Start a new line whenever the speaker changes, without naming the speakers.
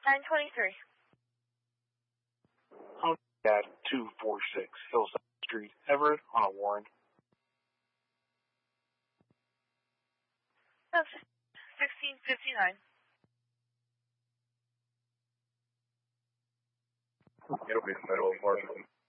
923.
At 246 Hillside Street, Everett, on a warrant.
That's 1659.
It'll be the middle of March.